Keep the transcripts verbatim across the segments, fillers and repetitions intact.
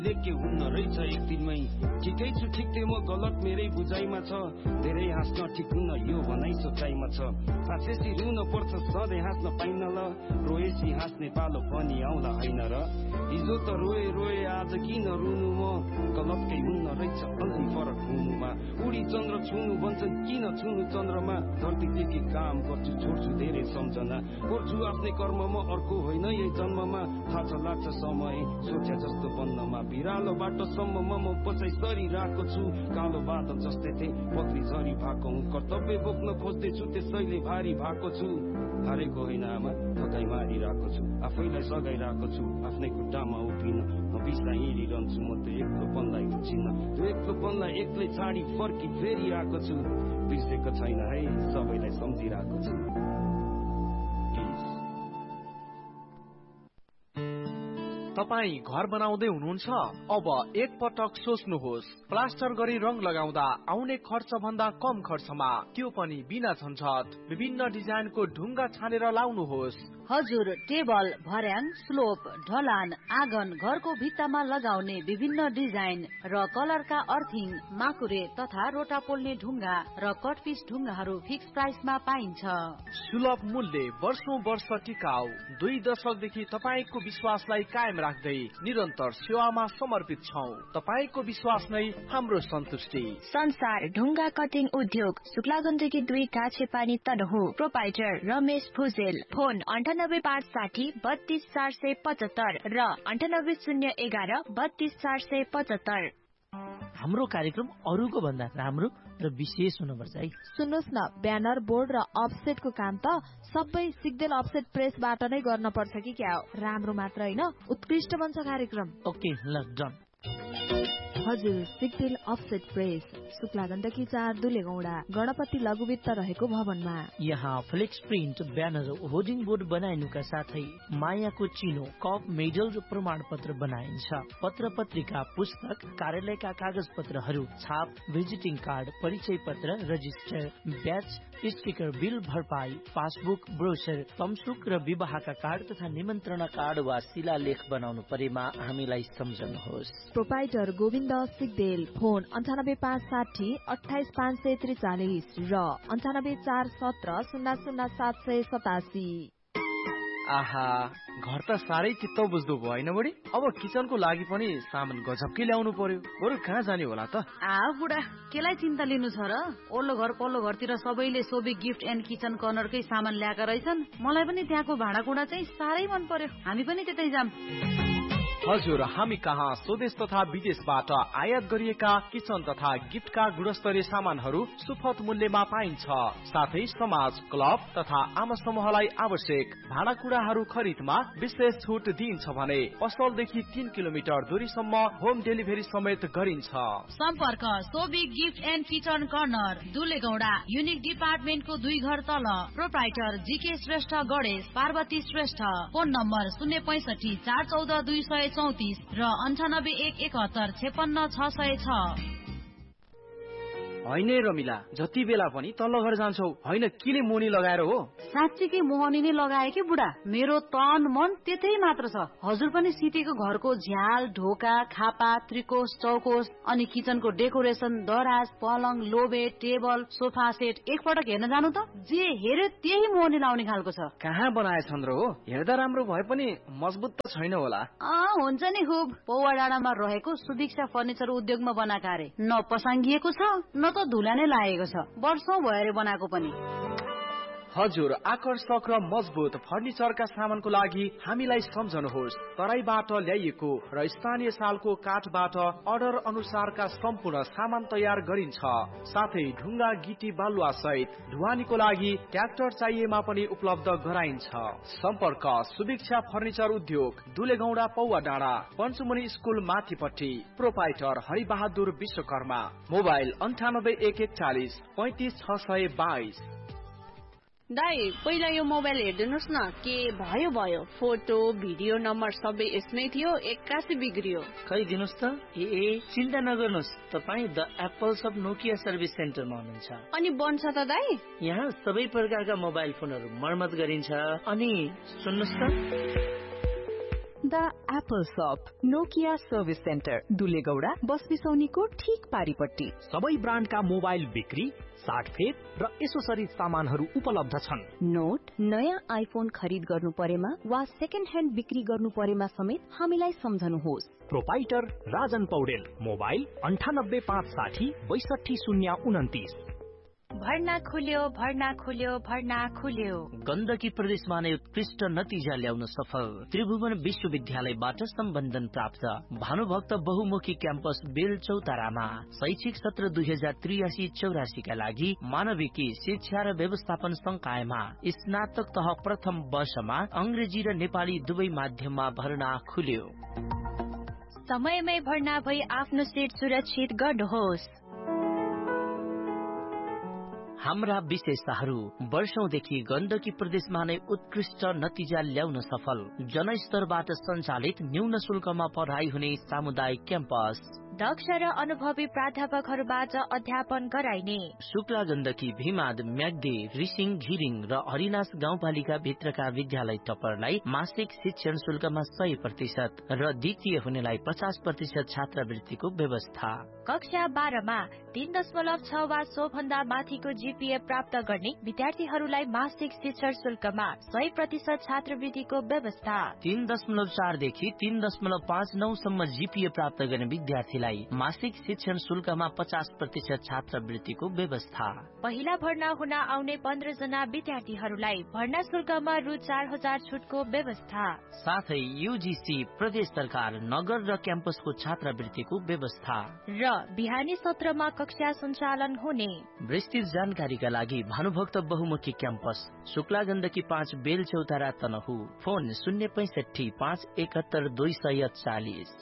लेके हुन्न रहेछ एक दिनमै ठिकै छु ठिकै म गलत मेरै बुझाइमा छ धेरै हाँस्न ठिक हुन्न यो भनाइ सोचाइमा छ हाँसेसी रुन पर्छ सधैँ हाँस्न पाइन ल रोएसी हाँस्ने पालो पनि आउला होइन र हिजो त रोए रोए आज किन रुनु म गलतकै हुन्न रहेछ अलि फरक हुनुमा उडी चन्द्र छुनु भन्छन् किन छुनु चन्द्रमा धरतीदेखि काम गर्छु छोड्छु धेरै सम्झना गर्छु आफ्नै कर्म म अर्को होइन यही जन्ममा थाहा छ लाग्छ समय सोचे जस्तो बन्नमा बिरालो बाटोसम्म म पछाइ सरिरहेको छु कालो बादल जस्तै थिए पत्री झरी भएको हुँ कर्तव्य बोक्न खोज्दैछु त्यसैले भारी भएको छु हारेको होइन आमा थकाइ मारिरहेको छु आफैलाई सघाइरहेको छु आफ्नै खुट्टामा उभिन म बिचलाई हिँडिरहन्छु म त्यो एक्लोपनलाई बुझिन त्यो एक्लोपनलाई एक्लै छाडी फर्की फेरिरहेको छु बिर्सेको छैन है सबैलाई सम्झिरहेको छु। तपाई घर बनाउँदै हुनुहुन्छ अब एक पटक सोच्नुहोस् प्लास्टर गरी रङ लगाउँदा आउने खर्च भन्दा कम खर्चमा त्यो पनि बिना झन्झट विभिन्न डिजाइनको ढुङ्गा छानेर लाउनुहोस्। हजुर टेबल भर्याङ स्लोप ढलान आँगन घरको भित्तामा लगाउने विभिन्न डिजाइन र कलरका अर्थिङ माकुरे तथा रोटा पोल्ने ढुङ्गा र कटपिस ढुङ्गाहरू फिक्स प्राइसमा पाइन्छ। सुलभ मूल्य वर्षौं वर्ष टिकाउ दुई दशकदेखि तपाईँको विश्वासलाई कायम राख्दै निरन्तर सेवामा समर्पित छौं। तपाईँको विश्वास नै हाम्रो सन्तुष्टि। संसार ढुङ्गा कटिङ उद्योग शुक्लागण्डकी दुई काछे पानी तनहु प्रोपाइटर रमेश भुजेल फोन अन्ठानब्बे पाँच साठी बत्तीस चार सय पचहत्तर र अन्ठानब्बे शून्य एघार बत्तीस चार सय पचहत्तर। हाम्रो कार्यक्रम अरूको भन्दा राम्रो र विशेष हुनुपर्छ है। सुन्नुहोस् न ब्यानर बोर्ड र अफसेटको काम त सबै सिग्देल अफसेट प्रेसबाट नै गर्न पर्छ कि क्या हो? राम्रो मात्र होइन उत्कृष्ट बन्छ कार्यक्रम। ओके ल डन। हजुर सिग्देल अफसेट प्रेस शुक्लागण्डकी चार दुलेगौडा गणपति लघुवित्त रहेको भवनमा। यहाँ flex print banner hoarding board बनाइनुका साथै मायाको चिनो कप मेडल र प्रमाण पत्र बनाइन्छ। पत्र पत्रिका पुस्तक कार्यालयका कागज पत्रहरू छाप भिजिटिङ कार्ड परिचय पत्र रजिस्टर ब्याच स्टिकर बिल भरपाई पासबुक ब्रोसर तमसुक र विवाहका कार्ड तथा निमन्त्रणा कार्ड वा शिलालेख बनाउनु परेमा हामीलाई सम्झनुहोस्। प्रोपाइटर गोविन्द सिग्देल फोन अन्ठानब्बे पाँच साठी अठाइस पाँच सय त्रिचालिस र अन्ठानब्बे चार सत्र शून्य शून्य सात सय सतासी। आहा घर त साह्रै चित्त बुझ्दो भयो होइन बढी। अब किचनको लागि पनि सामान गजबकै ल्याउनु पर्यो। बरु कहाँ जाने होला त? आ बुढा केलाई चिन्ता लिनु छ र? ओल्लो घर पल्लो घरतिर सबैले सोबी गिफ्ट एन्ड किचन कर्नरकै सामान ल्याएका रहेछन्। मलाई पनि त्यहाँको भाँडाकुँडा चाहिँ साह्रै मन पर्यो। हामी पनि त्यतै जाम। हजुर हामी कहाँ स्वदेश तथा विदेशबाट आयात गरिएका किचन तथा गिफ्टका गुणस्तरीय सामानहरू सुपथ मूल्यमा पाइन्छ। साथै समाज क्लब तथा आमा समूहलाई आवश्यक भाँडाकुँडाहरू खरिदमा विशेष छुट दिइन्छ भने पसलदेखि तीन किलोमिटर दूरीसम्म होम डेलिभरी समेत गरिन्छ। सम्पर्क Sobi gift and kitchen corner दुलेगौडा unique डिपार्टमेन्टको दुई घर तल proprietor GK Shrestha Ganesh Parvati Shrestha phone number शून्य पैसठी चार चौध दुई सय चौतिस र अन्ठानब्बे एक एकहत्तर छेपन्न छ सय छ। होइन रमिला जति बेला पनि तल्लो घर जान्छौ होइन किन मोनी लगाएर हो? साँच्चीकै मोहनी नै लगाए कि बुढा। मेरो तन मन त्यतै मात्र छ। हजुर पनि सिटीको घरको झ्याल ढोका खापा त्रिकोश चौकोश अनि किचनको डेकोरेसन दराज पलङ लोबे टेबल सोफा सेट एकपटक हेर्न जानु त। जे हेर्यो त्यही मोहनी लाउने खालको छ। कहाँ बनाए छन्द्र हो? हेर्दा राम्रो भए पनि मजबुत त छैन होला। अँ हुन्छ नि खुब। पौवा डाँडामा रहेको सुभिक्षा फर्निचर उद्योगमा बनाएका अरे। न पसाङ्गिएको छ न त धुला नै लागेको छ। वर्षौं भयो बनाएको पनि। हजुर आकर्षक र मजबुत फर्निचरका सामानको लागि हामीलाई सम्झनुहोस्। तराईबाट ल्याइएको र स्थानीय सालको काठबाट अर्डर अनुसारका सम्पूर्ण सामान तयार गरिन्छ। साथै ढुङ्गा गिटी बालुवा सहित ढुवानीको लागि ट्र्याक्टर चाहिएमा पनि उपलब्ध गराइन्छ। सम्पर्क सुभिक्षा फर्निचर उद्योग दुलेगौडा पौवा डाँडा पञ्चमुनि स्कुल माथिपट्टि प्रोपाइटर हरिबहादुर विश्वकर्मा मोबाइल अन्ठानब्बे एक एकचालिस पैंतिस छ सय बाइस। दाई पहिला यो मोबाइल हेरिदिनुहोस् न के भयो भयो फोटो भिडियो नम्बर सबै यसमै थियो एक्कासी बिग्रियो। खै दिनुहोस् त। ए चिन्ता नगर्नुहोस् तपाईँ the apples of Nokia service सेन्टरमा हुनुहुन्छ। अनि बन्छ त दाई? यहाँ सबै प्रकारका मोबाइल फोनहरू मर्मत गरिन्छ। अनि सुन्नुहोस् त भन्दा एप्पल शप, नोकिया सर्भिस सेन्टर, दुलेगौडा बस बिसौनीको ठीक पारिपट्टि। सबै ब्रान्डका मोबाइल बिक्री, साटफेर र एसोसरिज सामानहरू उपलब्ध छन्। नोट, नयाँ आइफोन खरिद गर्नु परेमा वा सेकेन्ड ह्यान्ड बिक्री गर्नु परेमा समेत हामीलाई सम्झनुहोस्। प्रोपाइटर राजन पौडेल, मोबाइल अन्ठानब्बे पाँच साठी बैसठी शून्य उन्तिस। भर्ना खुल्यो भर्ना खुल्यो भर्ना खुल्यो। गण्डकी प्रदेशमा नै उत्कृष्ट नतिजा ल्याउन सफल त्रिभुवन विश्वविद्यालयबाट सम्बन्धन प्राप्त भानुभक्त बहुमुखी क्याम्पस बेल चौतारामा शैक्षिक सत्र दुई हजार त्रियासी चौरासी का लागि मानविकी शिक्षा र व्यवस्थापन संकायमा स्नातक तह प्रथम वर्षमा अंग्रेजी र नेपाली दुवै माध्यममा भर्ना खुल्यो। समयमै भर्ना भई आफ्नो सिट सुरक्षित गर्नुहोस्। हाम्रा विशेषताहरू वर्षौंदेखि गण्डकी प्रदेशमा नै उत्कृष्ट नतिजा ल्याउन सफल जनस्तरबाट सञ्चालित न्यून शुल्कमा पढाइ हुने सामुदायिक क्याम्पस, दक्ष र अनुभवी प्राध्यापकहरूबाट अध्यापन गराइने शुक्ला गण्डकी, भीमाद, म्याग्दी, रिसिङ, घिरिङ र हरिनास गाउँपालिका भित्रका विद्यालय टपरलाई मासिक शिक्षण शुल्कमा सय प्रतिशत र द्वितीय हुनेलाई पचास प्रतिशत छात्रवृत्तिको व्यवस्था। कक्षा बाह्रमा तीन दशमलव छ वा सो भन्दा माथिको जीपीए प्राप्त गर्ने विद्यार्थीहरूलाई मासिक शिक्षण शुल्कमा सय प्रतिशत छात्रवृत्तिको व्यवस्था। तीन दशमलव चारदेखि तीन दशमलव पाँच नौ सम्म जीपीए प्राप्त गर्ने विद्यार्थीलाई मासिक शिक्षण शुल्कमा पचास प्रतिशत छात्रवृत्तिको व्यवस्था। पहिला भर्ना हुन आउने पन्ध्र जना विद्यार्थीहरूलाई भर्ना शुल्कमा रु चार हजार छुटको व्यवस्था। साथै यूजीसी, प्रदेश सरकार, नगर र क्याम्पसको छात्रवृत्तिको व्यवस्था र बिहानी सत्रमा कक्षा सञ्चालन हुने। विस्तृत जानकारीका लागि भानुभक्त बहुमुखी क्याम्पस, शुक्ला गण्डकी पाँच, बेल चौतारा, तनहु। फोन शून्य पैंसठी पाँच एकहत्तर दुई सय चालिस।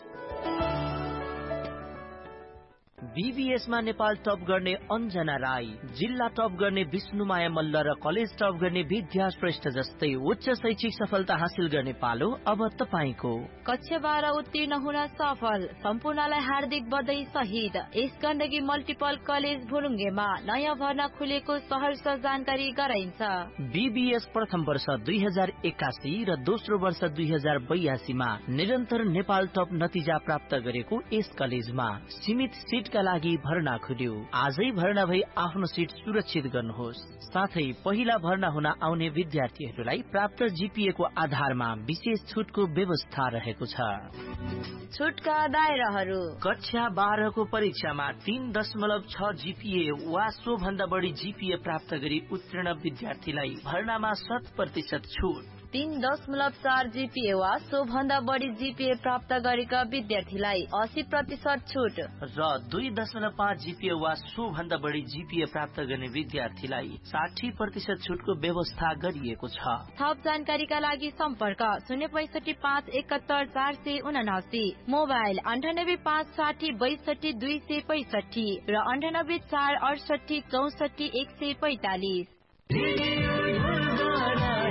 बीबीएसमा नेपाल टप गर्ने अञ्जना राई, जिल्ला टप गर्ने विष्णुमाया मल्ल र कलेज टप गर्ने विद्या श्रेष्ठ जस्तै उच्च शैक्षिक सफलता हासिल गर्ने पालो अब तपाईको। कक्षा बाह्र उत्तीर्ण हुन सफल सम्पूर्णलाई हार्दिक बधाई सहित यस गण्डकी मल्टिपल कलेज भुरुङ्गेमा नयाँ भर्ना खुलेको सहर्ष जानकारी गराइन्छ। बीबीएस प्रथम वर्ष दुई हजार एकासी र दोस्रो वर्ष दुई हजार बयासीमा निरन्तर नेपाल टप नतिजा प्राप्त गरेको यस कलेजमा सीमित सीटका लागि भर्ना खुल्यो। आजै भर्ना भई आफ्नो सीट सुरक्षित गर्नुहोस्। साथै पहिला भर्ना हुन आउने विद्यार्थीहरूलाई प्राप्त जीपीए को आधारमा विशेष छुटको व्यवस्था रहेको छ। छुटका दायराहरू कक्षा बाह्र को परीक्षामा तीन दशमलव छ जीपीए वा सो भन्दा बढी जीपीए प्राप्त गरी उत्तीर्ण विद्यार्थीलाई भर्नामा शत प्रतिशत छुट। तीन दशमलव चार जीपीए वा सो भन्दा बढी जीपीए प्राप्त गरेका विद्यार्थीलाई अस्सी प्रतिशत छुट र दुई दशमलव पाँच जीपीए वा सो भन्दा बढी जीपीए प्राप्त गर्ने विद्यार्थीलाई साठी प्रतिशत छुटको व्यवस्था गरिएको छ। थप जानकारीका लागि सम्पर्क शून्य पैंसठी पाँच एकहत्तर चार सय उनासी, मोबाइल अन्ठानब्बे पाँच साठी बैसठी दुई सय पैंसठी र अन्ठानब्बे चार अडसठी चौसठी एक सय पैंतालिस।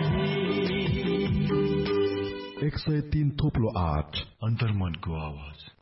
एक सय तीन थोप्लो आठ अन्तर्मनको आवाज।